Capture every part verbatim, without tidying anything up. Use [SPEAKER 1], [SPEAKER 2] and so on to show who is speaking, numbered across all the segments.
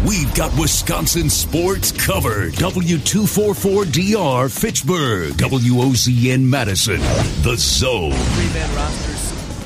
[SPEAKER 1] We've got Wisconsin sports covered. W two forty-four D R Fitchburg, W O Z N Madison, The Zone.
[SPEAKER 2] Three-man rosters.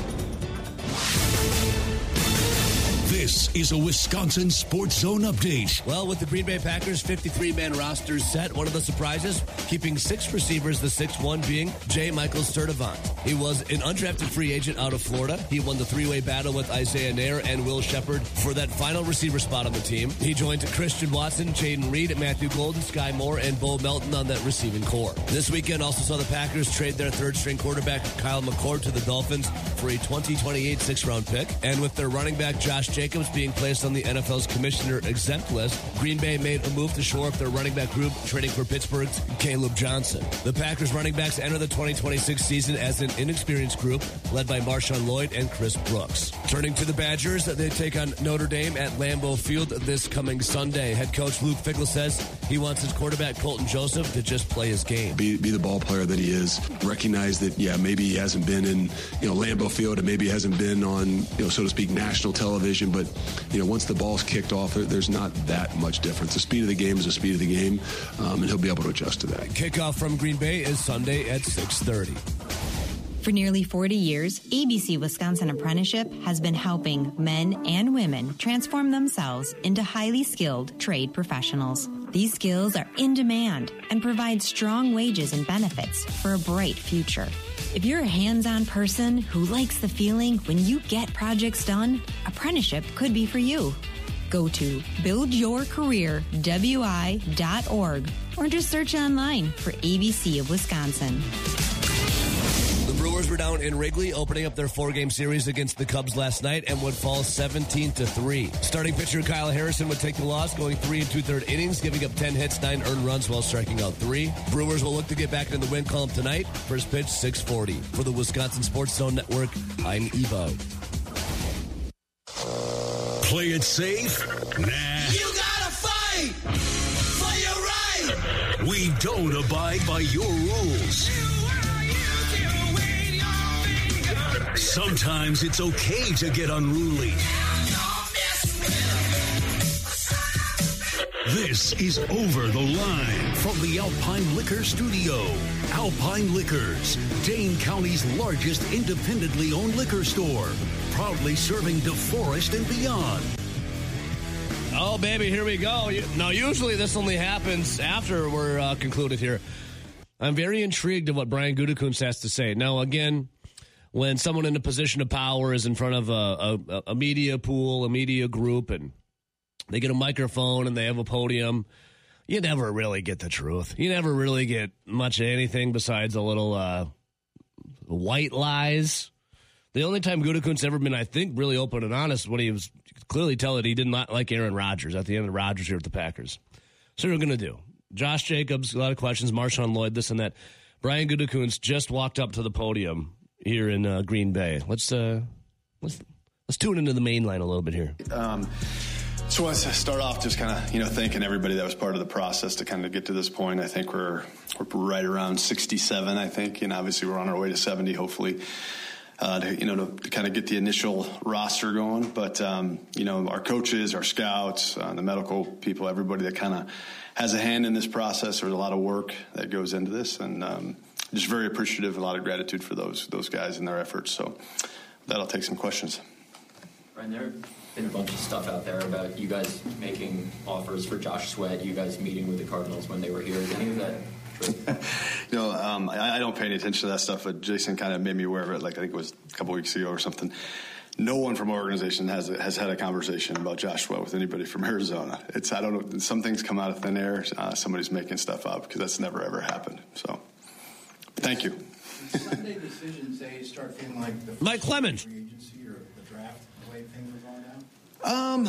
[SPEAKER 1] This is a Wisconsin Sports Zone update.
[SPEAKER 2] Well, with the Green Bay Packers' fifty-three man roster set, one of the surprises, keeping six receivers, the sixth one being J. Michael Sturdivant. He was an undrafted free agent out of Florida. He won the three-way battle with Isaiah Nair and Will Shepard for that final receiver spot on the team. He joined Christian Watson, Jaden Reed, Matthew Golden, Sky Moore, and Bo Melton on that receiving core. This weekend also saw the Packers trade their third-string quarterback, Kyle McCord, to the Dolphins for a twenty twenty-eight sixth-round pick. And with their running back, Josh Jacobs, being placed on the N F L's commissioner exempt list, Green Bay made a move to shore up their running back group, trading for Pittsburgh's Caleb Johnson. The Packers running backs enter the twenty twenty-six season as an inexperienced group led by Marshawn Lloyd and Chris Brooks. Turning to the Badgers, they take on Notre Dame at Lambeau Field this coming Sunday. Head coach Luke Fickell says he wants his quarterback Colton Joseph to just play his game.
[SPEAKER 3] Be, be the ball player that he is. Recognize that, yeah, maybe he hasn't been in, you know, Lambeau Field, and maybe he hasn't been on, you know, so to speak, national television, but you know, once the ball's kicked off, there's not that much difference. The speed of the game is the speed of the game, um, and he'll be able to adjust to that.
[SPEAKER 2] Kickoff from Green Bay is Sunday at six thirty.
[SPEAKER 4] For nearly forty years, A B C Wisconsin Apprenticeship has been helping men and women transform themselves into highly skilled trade professionals. These skills are in demand and provide strong wages and benefits for a bright future. If you're a hands-on person who likes the feeling when you get projects done, apprenticeship could be for you. Go to build your career w i dot org or just search online for A B C of Wisconsin.
[SPEAKER 2] The Brewers were down in Wrigley, opening up their four-game series against the Cubs last night and would fall seventeen to three. Starting pitcher Kyle Harrison would take the loss, going three and two-third innings, giving up ten hits, nine earned runs while striking out three. Brewers will look to get back into the win column tonight. First pitch, six forty. For the Wisconsin Sports Zone Network, I'm Evo.
[SPEAKER 1] Play it safe? Nah.
[SPEAKER 5] You gotta fight for your right.
[SPEAKER 1] We don't abide by your rules. Sometimes it's okay to get unruly. This is Over the Line from the Alpine Liquor Studio. Alpine Liquors, Dane County's largest independently owned liquor store. Proudly serving DeForest and beyond.
[SPEAKER 2] Oh, baby, here we go. Now, usually this only happens after we're uh, concluded here. I'm very intrigued of what Brian Gutekunst has to say. Now, again, when someone in a position of power is in front of a, a, a media pool, a media group, and they get a microphone and they have a podium, you never really get the truth. You never really get much of anything besides a little uh, white lies. The only time Gutekunst's ever been, I think, really open and honest when he was you could clearly tell that he did not like Aaron Rodgers at the end of Rodgers here at the Packers. So what we're going to do. Josh Jacobs, a lot of questions, Marshawn Lloyd, this and that. Brian Gutekunst just walked up to the podium here in uh, Green Bay. Let's uh, let's let's tune into the main line a little bit here.
[SPEAKER 6] Um, just want to start off just kind of you know thanking everybody that was part of the process to kind of get to this point. I think we're we're right around sixty-seven. I think, and obviously we're on our way to seventy. Hopefully, uh, to, you know to, to kind of get the initial roster going. But um, you know our coaches, our scouts, uh, the medical people, everybody that kind of has a hand in this process. There's a lot of work that goes into this, and um, just very appreciative, a lot of gratitude for those those guys and their efforts. So that'll take some questions.
[SPEAKER 7] Brian, there have been a bunch of stuff out there about you guys making offers for Josh Sweat, you guys meeting with the Cardinals when they were here. Is any of that true?
[SPEAKER 6] you know, um, I, I don't pay any attention to that stuff, but Jason kind of made me aware of it, like I think it was a couple weeks ago or something. No one from our organization has has had a conversation about Josh Sweat with anybody from Arizona. It's I don't know. Some things come out of thin air. Uh, somebody's making stuff up because that's never ever happened. So, thank you.
[SPEAKER 8] Did Sunday decision say start feeling like the
[SPEAKER 2] Mike Clemens
[SPEAKER 8] free agency or the draft the way things are going down?
[SPEAKER 6] Um,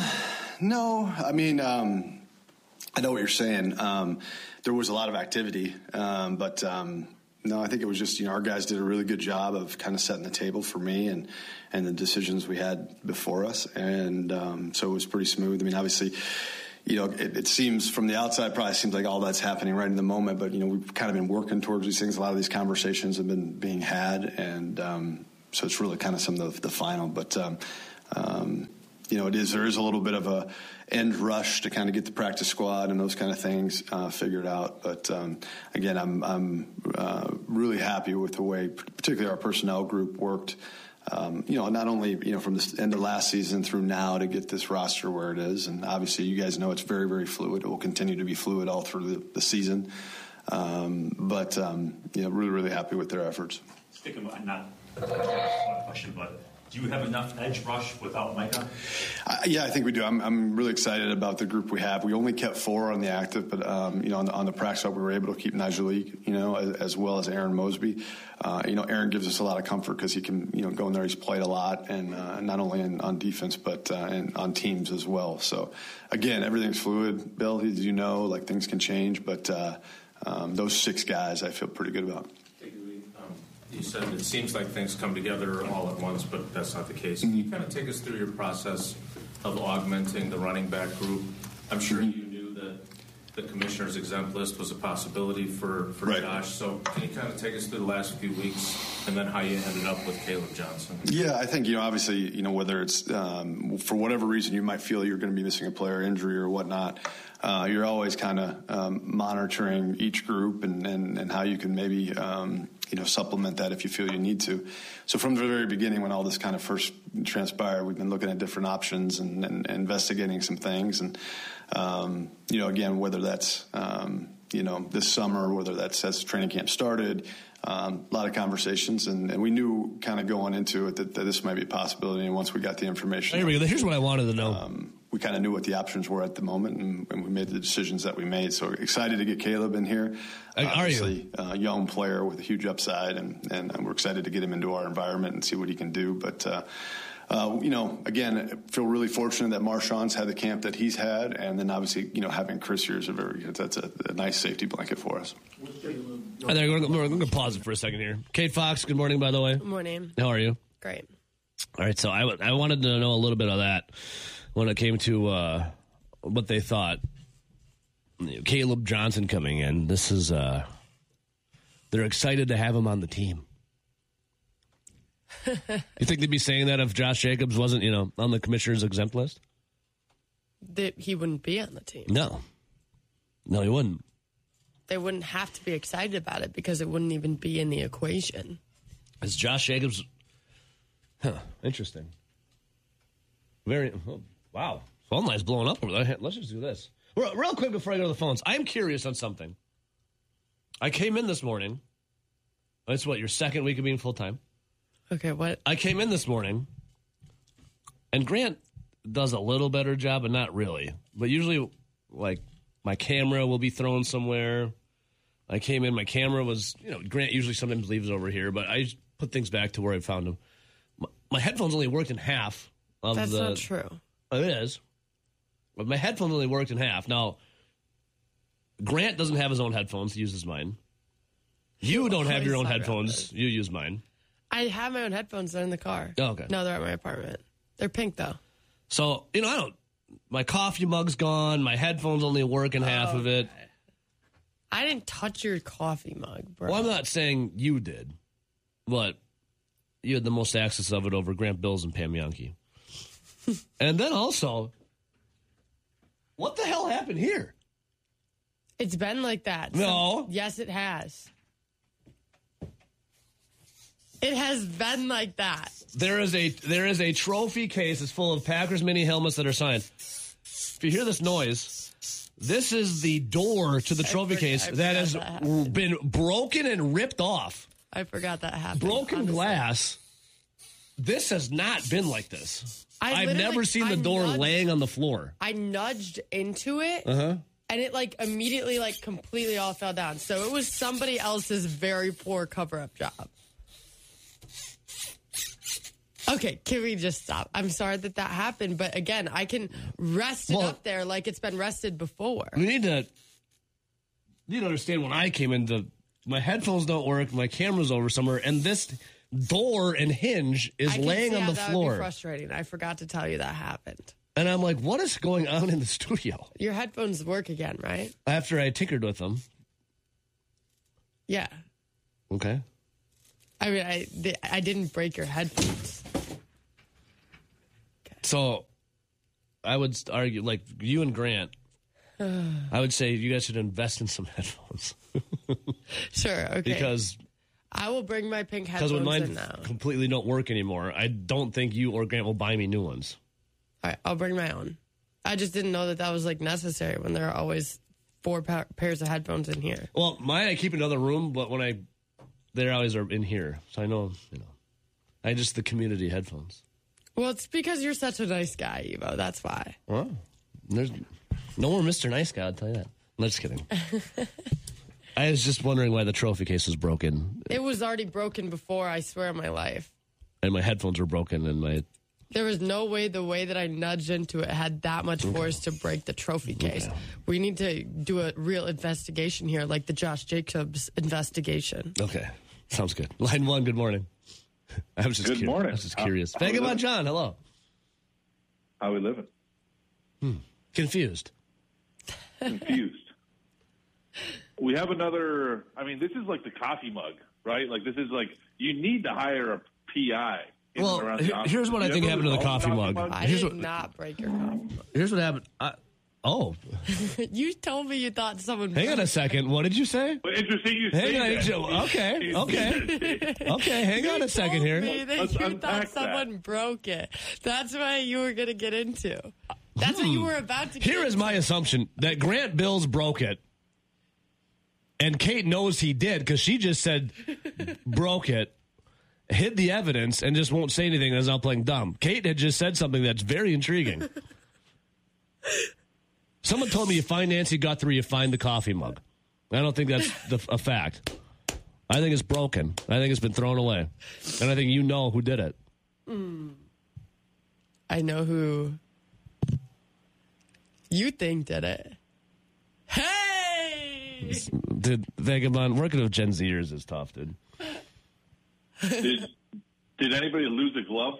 [SPEAKER 6] no. I mean, um, I know what you're saying. Um, there was a lot of activity, um, but. Um, No, I think it was just, you know, our guys did a really good job of kind of setting the table for me and, and the decisions we had before us. And um, so it was pretty smooth. I mean, obviously, you know, it, it seems from the outside probably seems like all that's happening right in the moment. But, you know, we've kind of been working towards these things. A lot of these conversations have been being had. And um, so it's really kind of some of the, the final. But, um, um, you know, it is there is a little bit of a end rush to kind of get the practice squad and those kind of things uh, figured out. But um, again, I'm I'm uh, really happy with the way, particularly our personnel group worked. Um, you know, not only, you know, from the end of last season through now to get this roster where it is. And obviously you guys know it's very, very fluid. It will continue to be fluid all through the, the season. Um, but, um, you know, really, really happy with their efforts.
[SPEAKER 9] Speaking of, not a question, but do you have enough edge rush without Micah?
[SPEAKER 6] Uh, yeah, I think we do. I'm, I'm really excited about the group we have. We only kept four on the active, but, um, you know, on the, on the practice squad, we were able to keep Nigel, you know, as, as well as Aaron Mosby. Uh, you know, Aaron gives us a lot of comfort because he can, you know, go in there. He's played a lot, and uh, not only in, on defense, but uh, and on teams as well. So, again, everything's fluid. Bill, as you know, like things can change, but uh, um, those six guys I feel pretty good about.
[SPEAKER 10] You said it seems like things come together all at once, but that's not the case. Can you kind of take us through your process of augmenting the running back group? I'm sure you knew that the commissioner's exempt list was a possibility for, for right. Josh. So can you kind of take us through the last few weeks and then how you ended up with Caleb Johnson?
[SPEAKER 6] Yeah, I think, you know, obviously, you know, whether it's um, for whatever reason you might feel you're going to be missing a player, injury or whatnot, uh, you're always kind of um, monitoring each group and, and, and how you can maybe um, – you know, supplement that if you feel you need to. So from the very beginning, when all this kind of first transpired, we've been looking at different options and, and, and investigating some things. And, um, you know, again, whether that's, um, you know, this summer, whether that's as training camp started, um, a lot of conversations. And, and we knew kind of going into it that, that this might be a possibility. And once we got the information.
[SPEAKER 2] Here we go. Here's what I wanted to know.
[SPEAKER 6] Um, we kind of knew what the options were at the moment, and, and we made the decisions that we made. So excited to get Caleb in here.
[SPEAKER 2] Are
[SPEAKER 6] Obviously, a uh, young player with a huge upside, and, and we're excited to get him into our environment and see what he can do. But, uh, uh, you know, again, I feel really fortunate that Marshawn's had the camp that he's had, and then obviously, you know, having Chris here is a very that's a, a nice safety blanket for us.
[SPEAKER 2] Right there, we're going to pause it for a second here. Kate Fox, good morning, by the way.
[SPEAKER 11] Good morning.
[SPEAKER 2] How are you?
[SPEAKER 11] Great.
[SPEAKER 2] All right, so I, w- I wanted to know a little bit of that when it came to uh, what they thought. Caleb Johnson coming in. This is, uh, they're excited to have him on the team. You think they'd be saying that if Josh Jacobs wasn't, you know, on the commissioner's exempt list?
[SPEAKER 11] That he wouldn't be on the team.
[SPEAKER 2] No. No, he wouldn't.
[SPEAKER 11] They wouldn't have to be excited about it because it wouldn't even be in the equation.
[SPEAKER 2] Is Josh Jacobs... Huh, interesting. Very... Oh, wow. Phone line's blowing up over there. Let's just do this. Real, real quick before I go to the phones, I'm curious on something. I came in this morning. That's what, your second week of being full-time?
[SPEAKER 11] Okay, what?
[SPEAKER 2] I came in this morning, and Grant does a little better job, but not really. But usually, like, my camera will be thrown somewhere. I came in, my camera was, you know, Grant usually sometimes leaves over here, but I just put things back to where I found them. My, my headphones only worked in half of
[SPEAKER 11] That's
[SPEAKER 2] the...
[SPEAKER 11] That's not true.
[SPEAKER 2] It is. But my headphones only worked in half. Now, Grant doesn't have his own headphones. He uses mine. You don't have your own headphones. You use mine.
[SPEAKER 11] I have my own headphones. They're in the car.
[SPEAKER 2] Oh, okay.
[SPEAKER 11] No, they're at my apartment. They're pink, though.
[SPEAKER 2] So, you know, I don't... My coffee mug's gone. My headphones only work in half
[SPEAKER 11] oh,
[SPEAKER 2] of it.
[SPEAKER 11] Okay. I didn't touch your coffee mug, bro.
[SPEAKER 2] Well, I'm not saying you did. But you had the most access of it over Grant Bills and Pam Yankee. And then also... What the hell happened here?
[SPEAKER 11] It's been like that.
[SPEAKER 2] No.
[SPEAKER 11] So, yes, it has. It has been like that.
[SPEAKER 2] There is a there is a trophy case that's full of Packers mini helmets that are signed. If you hear this noise, this is the door to the trophy
[SPEAKER 11] forgot,
[SPEAKER 2] case that has that been broken and ripped off.
[SPEAKER 11] I forgot that happened.
[SPEAKER 2] Broken
[SPEAKER 11] honestly.
[SPEAKER 2] glass. This has not been like this.
[SPEAKER 11] I
[SPEAKER 2] I've never seen the
[SPEAKER 11] I
[SPEAKER 2] door
[SPEAKER 11] nudged,
[SPEAKER 2] laying on the floor.
[SPEAKER 11] I nudged into it,
[SPEAKER 2] uh-huh.
[SPEAKER 11] and it like immediately like completely all fell down. So it was somebody else's very poor cover-up job. Okay, can we just stop? I'm sorry that that happened, but again, I can rest it
[SPEAKER 2] well,
[SPEAKER 11] up there like it's been rested before.
[SPEAKER 2] We need to, you need to understand when I came in, the, my headphones don't work, my camera's over somewhere, and this door and hinge is
[SPEAKER 11] I can
[SPEAKER 2] laying
[SPEAKER 11] see
[SPEAKER 2] on
[SPEAKER 11] how
[SPEAKER 2] the
[SPEAKER 11] that
[SPEAKER 2] floor.
[SPEAKER 11] Would be frustrating. I forgot to tell you that happened.
[SPEAKER 2] And I'm like, what is going on in the studio?
[SPEAKER 11] Your headphones work again, right?
[SPEAKER 2] After I tinkered with them.
[SPEAKER 11] Yeah.
[SPEAKER 2] Okay.
[SPEAKER 11] I mean, I, I didn't break your headphones.
[SPEAKER 2] So, I would argue, like you and Grant, I would say you guys should invest in some headphones.
[SPEAKER 11] Sure, okay.
[SPEAKER 2] Because
[SPEAKER 11] I will bring my pink
[SPEAKER 2] because
[SPEAKER 11] headphones
[SPEAKER 2] when
[SPEAKER 11] in
[SPEAKER 2] mine
[SPEAKER 11] now.
[SPEAKER 2] completely don't work anymore, I don't think you or Grant will buy me new ones.
[SPEAKER 11] All right, I'll bring my own. I just didn't know that that was like necessary when there are always four pa- pairs of headphones in here.
[SPEAKER 2] Well, mine I keep in another room, but when I, they always are in here, so I know, you know, I just the community headphones.
[SPEAKER 11] Well, it's because you're such a nice guy, Evo. That's why.
[SPEAKER 2] Well, there's no more Mister Nice Guy, I'll tell you that. No, just kidding. I was just wondering why the trophy case was broken.
[SPEAKER 11] It was already broken before, I swear on my life.
[SPEAKER 2] And my headphones were broken, and my...
[SPEAKER 11] There was no way the way that I nudged into it had that much force okay. to break the trophy case. Okay. We need to do a real investigation here, like the Josh Jacobs investigation.
[SPEAKER 2] Okay. Sounds good. Line one, good morning. I was just
[SPEAKER 12] good
[SPEAKER 2] curious.
[SPEAKER 12] morning.
[SPEAKER 2] I was just curious. Vagabond John, hello.
[SPEAKER 12] How we living?
[SPEAKER 2] Hmm. Confused.
[SPEAKER 12] Confused. We have another, I mean, this is like the coffee mug, right? Like, this is like, you need to hire a P I.
[SPEAKER 2] Well, here's what I think happened to the coffee mug.
[SPEAKER 11] mug. I
[SPEAKER 2] here's
[SPEAKER 11] did
[SPEAKER 2] what,
[SPEAKER 11] not break your coffee mug.
[SPEAKER 2] Here's what happened. I, oh.
[SPEAKER 11] You told me you thought someone...
[SPEAKER 2] Hang on a second. What did you say?
[SPEAKER 12] Well, interesting you
[SPEAKER 2] hang
[SPEAKER 12] say
[SPEAKER 2] on,
[SPEAKER 12] that.
[SPEAKER 2] Okay, okay. Okay, hang
[SPEAKER 11] you
[SPEAKER 2] on a second here.
[SPEAKER 11] Me that
[SPEAKER 12] Let's
[SPEAKER 11] you thought someone
[SPEAKER 12] that.
[SPEAKER 11] broke it. That's why you were going to get into. That's hmm. what you were about to get
[SPEAKER 2] Here is
[SPEAKER 11] into.
[SPEAKER 2] my assumption, that Grant Bills broke it. And Kate knows he did because she just said broke it, hid the evidence, and just won't say anything and is now playing dumb. Kate had just said something that's very intriguing. Someone told me you find Nancy Guthrie, you find the coffee mug. I don't think that's the, a fact. I think it's broken. I think it's been thrown away. And I think you know who did it.
[SPEAKER 11] Mm. I know who you think did it. Hey!
[SPEAKER 2] Dude, Vagabond, working with Gen Zers is tough, dude.
[SPEAKER 12] Did, did anybody lose a glove?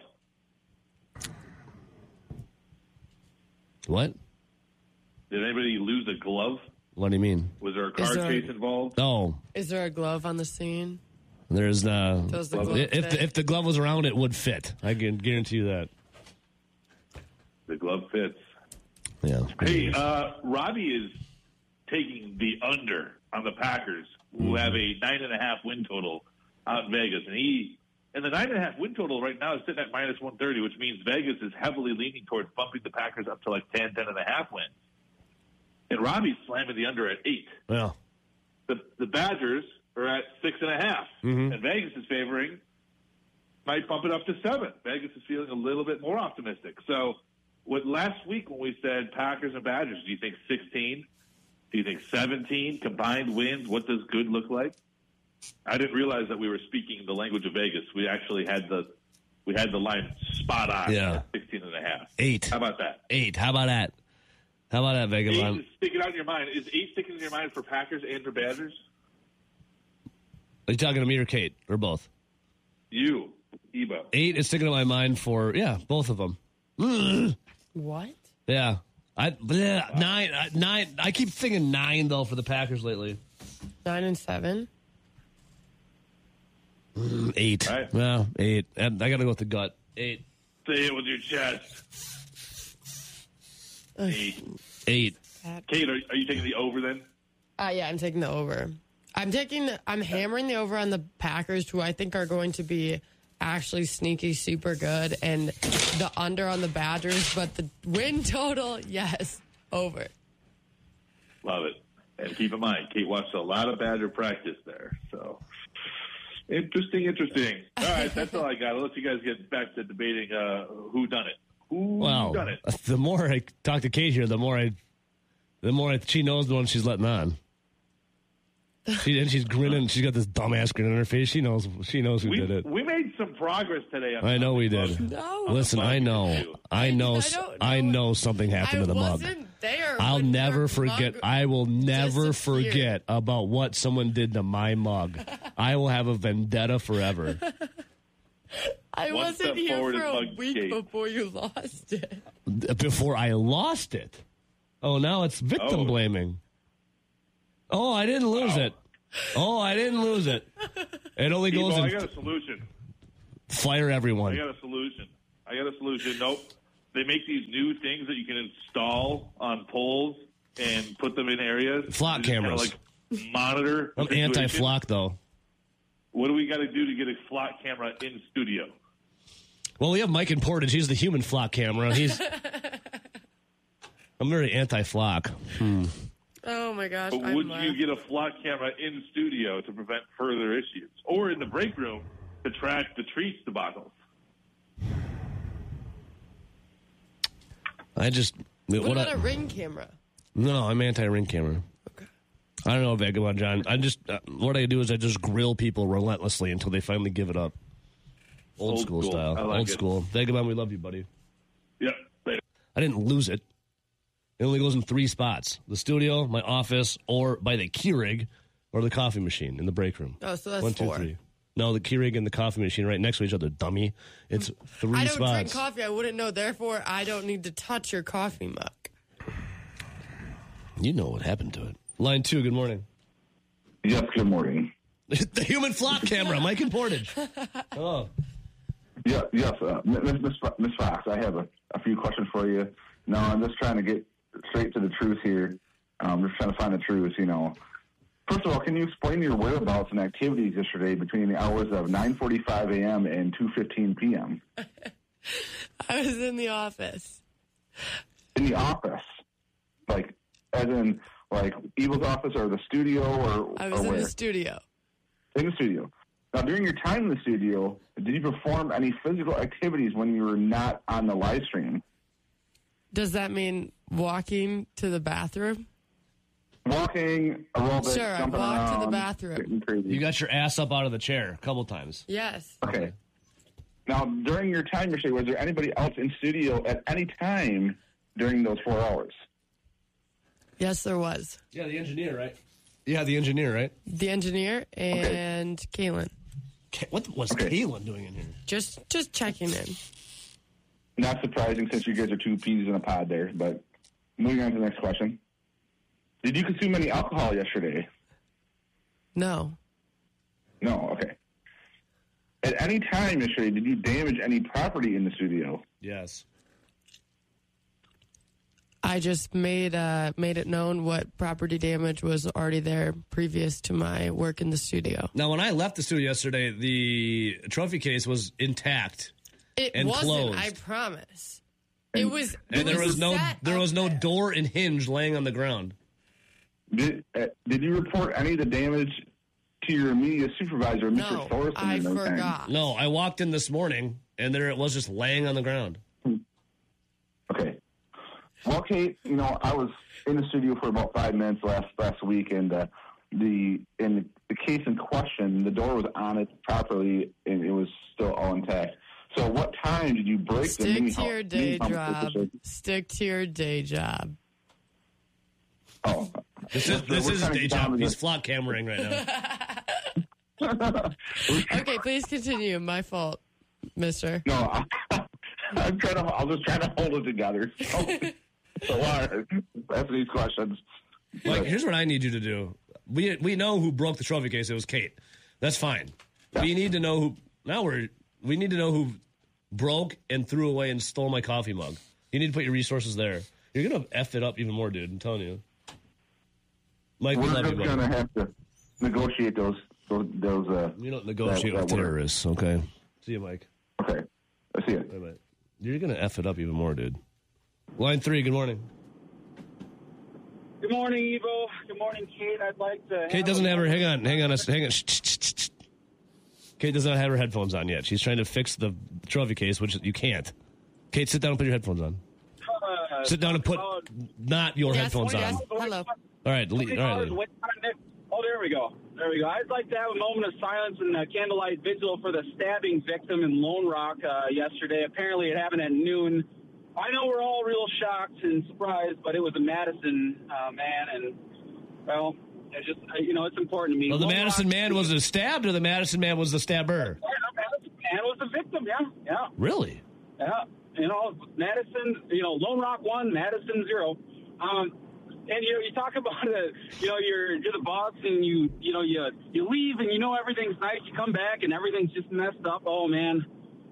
[SPEAKER 2] What?
[SPEAKER 12] Did anybody lose a glove?
[SPEAKER 2] What do you mean?
[SPEAKER 12] Was there a car
[SPEAKER 11] there
[SPEAKER 12] chase
[SPEAKER 11] a,
[SPEAKER 12] involved?
[SPEAKER 2] Oh.
[SPEAKER 11] Is there a glove on the scene?
[SPEAKER 2] There's uh
[SPEAKER 11] Does the glove
[SPEAKER 2] if the, if the glove was around, it would fit. I can guarantee you that.
[SPEAKER 12] The glove fits.
[SPEAKER 2] Yeah.
[SPEAKER 12] Hey, uh, Robbie is taking the under on the Packers, who mm-hmm. have a nine and a half win total out in Vegas, and he and the nine and a half win total right now is sitting at minus one thirty, which means Vegas is heavily leaning towards bumping the Packers up to like ten, ten and a half wins. And Robbie's slamming the under at eight.
[SPEAKER 2] Well,
[SPEAKER 12] the the Badgers are at six and a half,
[SPEAKER 2] mm-hmm.
[SPEAKER 12] and Vegas is favoring might bump it up to seven. Vegas is feeling a little bit more optimistic. So, what last week when we said Packers and Badgers, do you think sixteen? Do you think seventeen combined wins? What does good look like? I didn't realize that we were speaking the language of Vegas. We actually had the we had the line spot on.
[SPEAKER 2] Yeah,
[SPEAKER 12] at sixteen and a half.
[SPEAKER 2] Eight.
[SPEAKER 12] How about that?
[SPEAKER 2] Eight. How about that? How about that, Vagabond?
[SPEAKER 12] Eight is sticking out in your mind. Is eight sticking in your mind for Packers and for Badgers?
[SPEAKER 2] Are you talking to me or Kate, or both?
[SPEAKER 12] You, Ebo.
[SPEAKER 2] Eight is sticking in my mind for yeah, both of them.
[SPEAKER 11] What?
[SPEAKER 2] Yeah. I bleh, wow. nine uh, nine. I keep thinking nine though for the Packers lately.
[SPEAKER 11] Nine and seven.
[SPEAKER 2] Mm, eight.
[SPEAKER 12] Right.
[SPEAKER 2] Well, eight. I got to go with the gut. Eight.
[SPEAKER 12] Say it with your chest. Eight.
[SPEAKER 2] Eight.
[SPEAKER 12] Kate, are, are you taking the over then?
[SPEAKER 11] Uh, yeah, I'm taking the over. I'm taking. The, I'm hammering the over on the Packers, who I think are going to be actually sneaky, super good, and the under on the Badgers. But the win total, yes, over.
[SPEAKER 12] Love it. And keep in mind, Kate watched a lot of Badger practice there. So interesting, interesting. All right, that's all I got. I'll let you guys get back to debating uh, who done it. Who
[SPEAKER 2] well,
[SPEAKER 12] done it?
[SPEAKER 2] The more I talk to Kate here, the more I, the more I, she knows the one she's letting on. She, and she's grinning. She's got this dumbass grin on her face. She knows. She knows who
[SPEAKER 12] we,
[SPEAKER 2] did it.
[SPEAKER 12] We made some progress today. On
[SPEAKER 2] I know we did.
[SPEAKER 11] No.
[SPEAKER 2] Listen, I know. I know. I, know, I know something happened
[SPEAKER 11] I
[SPEAKER 2] to the mug.
[SPEAKER 11] There
[SPEAKER 2] I'll never forget.
[SPEAKER 11] Mug
[SPEAKER 2] I will never forget about what someone did to my mug. I will have a vendetta forever.
[SPEAKER 11] I One wasn't here for a week skate. before you lost it.
[SPEAKER 2] Before I lost it. Oh, now it's victim oh. blaming. Oh, I didn't lose wow. it. Oh, I didn't lose it. It only goes
[SPEAKER 12] Ebo,
[SPEAKER 2] in.
[SPEAKER 12] I got a solution.
[SPEAKER 2] Fire everyone.
[SPEAKER 12] I got a solution. I got a solution. Nope. they make these new things that you can install on poles and put them in areas.
[SPEAKER 2] Flock cameras.
[SPEAKER 12] Like monitor.
[SPEAKER 2] I'm anti-flock, though.
[SPEAKER 12] What do we got to do to get a flock camera in studio?
[SPEAKER 2] Well, we have Mike in Portage. He's the human flock camera. He's. I'm very anti-flock. Hmm.
[SPEAKER 11] Oh, my gosh.
[SPEAKER 12] But
[SPEAKER 11] I'm
[SPEAKER 12] would
[SPEAKER 11] uh...
[SPEAKER 12] you get a flock camera in studio to prevent further issues? Or in the break room to track the treats debacles?
[SPEAKER 2] I just...
[SPEAKER 11] What,
[SPEAKER 2] what
[SPEAKER 11] about
[SPEAKER 2] I,
[SPEAKER 11] a ring camera?
[SPEAKER 2] No, I'm anti-ring camera.
[SPEAKER 11] Okay.
[SPEAKER 2] I don't know, Vagabond John. I just... Uh, what I do is I just grill people relentlessly until they finally give it up. Old, Old school, school style. Like Old it. school. Vagabond, we love you, buddy.
[SPEAKER 12] Yeah.
[SPEAKER 2] I didn't lose it. It only goes in three spots. The studio, my office, or by the Keurig, or the coffee machine in the break room.
[SPEAKER 11] Oh, so that's
[SPEAKER 2] One, two,
[SPEAKER 11] four.
[SPEAKER 2] three. No, the Keurig and the coffee machine right next to each other, dummy. It's three
[SPEAKER 11] I don't
[SPEAKER 2] spots.
[SPEAKER 11] drink coffee. I wouldn't know. Therefore, I don't need to touch your coffee mug.
[SPEAKER 2] You know what happened to it. Line two, good morning.
[SPEAKER 13] Yes, good morning.
[SPEAKER 2] The human flock camera, Mike in Portage. Hello.
[SPEAKER 13] Yeah, yes, uh, Miss Miss Fox, I have a, a few questions for you. No, I'm just trying to get straight to the truth here. I'm just trying to find the truth, you know. First of all, can you explain your whereabouts and activities yesterday between the hours of nine forty-five a.m. and two fifteen p.m.?
[SPEAKER 11] I was in the office.
[SPEAKER 13] In the office? Like, as in, like, Evil's office or the studio or
[SPEAKER 11] I was
[SPEAKER 13] or
[SPEAKER 11] in
[SPEAKER 13] where?
[SPEAKER 11] the studio.
[SPEAKER 13] In the studio. Now, during your time in the studio, did you perform any physical activities when you were not on the live stream?
[SPEAKER 11] Does that mean walking to the bathroom?
[SPEAKER 13] Walking, aerobics,
[SPEAKER 11] sure, I
[SPEAKER 13] jumping
[SPEAKER 11] walked
[SPEAKER 13] around,
[SPEAKER 11] to the bathroom.
[SPEAKER 2] You got your ass up out of the chair a couple times.
[SPEAKER 11] Yes.
[SPEAKER 13] Okay. Now, during your time, yesterday, was there anybody else in studio at any time during those four hours?
[SPEAKER 11] Yes, there was.
[SPEAKER 2] Yeah, the engineer, right? Yeah, the engineer, right?
[SPEAKER 11] The engineer and okay. Kaylin.
[SPEAKER 2] What was okay. Kaylin doing in here?
[SPEAKER 11] Just, just checking in.
[SPEAKER 13] Not surprising since you guys are two peas in a pod there, but moving on to the next question. Did you consume any alcohol yesterday?
[SPEAKER 11] No.
[SPEAKER 13] No, okay. At any time yesterday, did you damage any property in the studio?
[SPEAKER 2] Yes.
[SPEAKER 11] I just made uh, made it known what property damage was already there previous to my work in the studio.
[SPEAKER 2] Now, when I left the studio yesterday, the trophy case was intact.
[SPEAKER 11] It
[SPEAKER 2] and
[SPEAKER 11] wasn't,
[SPEAKER 2] closed.
[SPEAKER 11] I promise. It was.
[SPEAKER 2] And
[SPEAKER 11] it
[SPEAKER 2] there was,
[SPEAKER 11] was
[SPEAKER 2] no there was no
[SPEAKER 11] there.
[SPEAKER 2] door and hinge laying on the ground.
[SPEAKER 13] Did uh, Did you report any of the damage to your immediate supervisor, Mister
[SPEAKER 11] No,
[SPEAKER 13] Thorson?
[SPEAKER 11] I forgot.
[SPEAKER 2] No, I walked in this morning, and there it was just laying on the ground.
[SPEAKER 13] Okay. Well, Kate, you know, I was in the studio for about five minutes last last week, and uh, the in the case in question, the door was on it properly, and it was still all intact. So, what time did you break
[SPEAKER 11] Stick
[SPEAKER 13] the mini
[SPEAKER 11] to your day job. Stick to your day job.
[SPEAKER 13] Oh,
[SPEAKER 2] this is this is his day job. He's flock cameraing right
[SPEAKER 13] now.
[SPEAKER 11] Okay, please continue. My fault, Mister.
[SPEAKER 13] No, I, I'm trying to. I was just trying to hold it together. So, so uh, answer these questions.
[SPEAKER 2] Mike, here's what I need you to do. We we know who broke the trophy case. It was Kate. That's fine. Yeah. We need to know who. Now we're we need to know who broke and threw away and stole my coffee mug. You need to put your resources there. You're gonna f it up even more, dude. I'm telling you. Mike,
[SPEAKER 13] we're
[SPEAKER 2] we love
[SPEAKER 13] just
[SPEAKER 2] you,
[SPEAKER 13] gonna have to negotiate those those. those uh,
[SPEAKER 2] you don't negotiate that, with that terrorists, okay? See you, Mike.
[SPEAKER 13] Okay, I see it.
[SPEAKER 2] Wait a minute. You're gonna f it up even more, dude. Line three. Good morning.
[SPEAKER 14] Good morning, Evo. Good morning, Kate. I'd like to.
[SPEAKER 2] Kate doesn't have her. Hang on. Hang on. Hang on. Shh, shh, shh, shh. Kate does not have her headphones on yet. She's trying to fix the trophy case, which you can't. Kate, sit down and put your headphones on.
[SPEAKER 14] Uh,
[SPEAKER 2] sit down and put uh, not your
[SPEAKER 11] yes,
[SPEAKER 2] headphones
[SPEAKER 11] yes.
[SPEAKER 2] on.
[SPEAKER 11] Hello.
[SPEAKER 2] All right. All right.
[SPEAKER 14] Oh, there we go. There we go. I'd like to have a moment of silence and a candlelight vigil for the stabbing victim in Lone Rock uh, yesterday. Apparently, it happened at noon. I know we're all real shocked and surprised, but it was a Madison uh, man, and well, it's just you know it's important to me.
[SPEAKER 2] Well, the
[SPEAKER 14] Lone
[SPEAKER 2] Madison
[SPEAKER 14] Rock,
[SPEAKER 2] man was the stabbed, or the Madison man was the stabber?
[SPEAKER 14] Yeah, the Madison man was the victim. Yeah, yeah.
[SPEAKER 2] Really?
[SPEAKER 14] Yeah. You know, Madison. You know, Lone Rock one, Madison zero. Um, and you know, you talk about it. You know, you're you're the boss, and you you know you you leave, and you know everything's nice. You come back, and everything's just messed up. Oh man.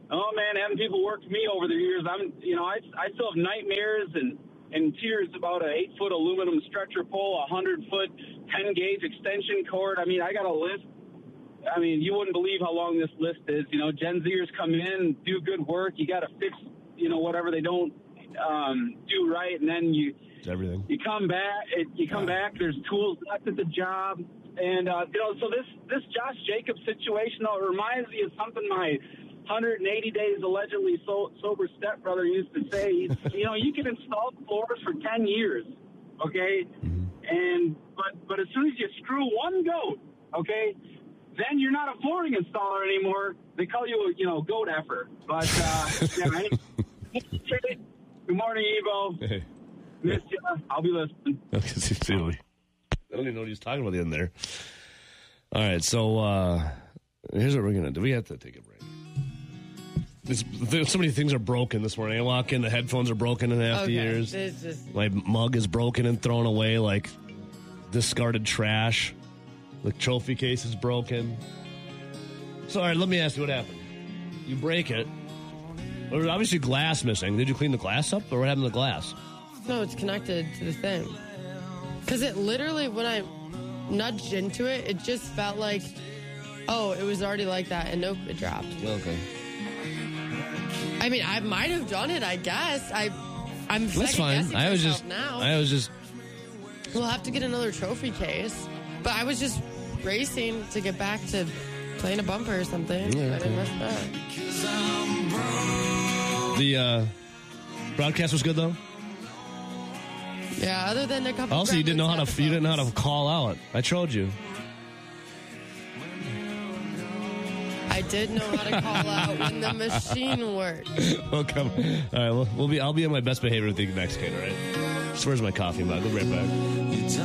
[SPEAKER 14] Oh man, having people work for me over the years, I'm, you know, I, I still have nightmares and, and tears about an eight foot aluminum stretcher pole, a hundred foot, ten gauge extension cord. I mean, I got a list. I mean, you wouldn't believe how long this list is. You know, Gen Zers come in, do good work. You got to fix, you know, whatever they don't um, do right, and then you
[SPEAKER 2] it's everything.
[SPEAKER 14] You come back. It, you come back. There's tools left at the job, and uh, you know, so this this Josh Jacobs situation, though, it reminds me of something my one hundred eighty days allegedly so, sober stepbrother used to say. He's, you know, you can install floors for ten years, okay, and but but as soon as you screw one goat, okay, then you're not a flooring installer anymore. They call you, a, you know, goat effer. But uh, yeah, anyway. Good morning, Evo.
[SPEAKER 2] Hey.
[SPEAKER 14] Miss you. I'll be listening.
[SPEAKER 2] Okay, sincerely. I don't even know what he's talking about in there. All right, so uh, here's what we're gonna do. We have to take a break. This, so many things are broken this morning. I walk in, the headphones are broken in half
[SPEAKER 11] okay,
[SPEAKER 2] the years.
[SPEAKER 11] Just...
[SPEAKER 2] My mug is broken and thrown away like discarded trash. The trophy case is broken. So, all right, let me ask you what happened. You break it. There was obviously glass missing. Did you clean the glass up, or what happened to the glass?
[SPEAKER 11] No, it's connected to the thing. Because it literally, when I nudged into it, it just felt like, oh, it was already like that, and nope, it dropped.
[SPEAKER 2] Okay.
[SPEAKER 11] I mean, I might have done it, I guess. I, I'm
[SPEAKER 2] That's fine. I was just,
[SPEAKER 11] now.
[SPEAKER 2] I was just.
[SPEAKER 11] We'll have to get another trophy case. But I was just racing to get back to playing a bumper or something.
[SPEAKER 2] Yeah,
[SPEAKER 11] I didn't
[SPEAKER 2] okay.
[SPEAKER 11] mess that.
[SPEAKER 2] The uh, broadcast was good though.
[SPEAKER 11] Yeah, other than a couple.
[SPEAKER 2] Also, you didn't know how to you didn't know how to call out. I told you.
[SPEAKER 11] I did know how to call out when the machine worked.
[SPEAKER 2] Well, come. All right, well, we'll be. I'll be on my best behavior with you next kid. All right. So where's my coffee mug? I'll be right back.